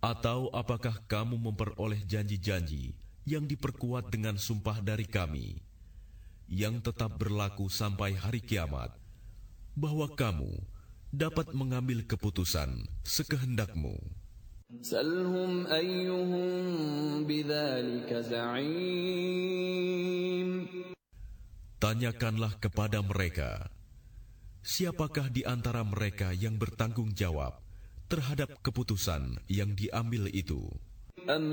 Atau apakah kamu memperoleh janji-janji yang diperkuat dengan sumpah dari kami, yang tetap berlaku sampai hari kiamat, bahwa kamu dapat mengambil keputusan sekehendakmu? Salhum ayyuhum bidzalika za'im. Tanyakanlah kepada mereka, siapakah di antara mereka yang bertanggung jawab terhadap keputusan yang diambil itu?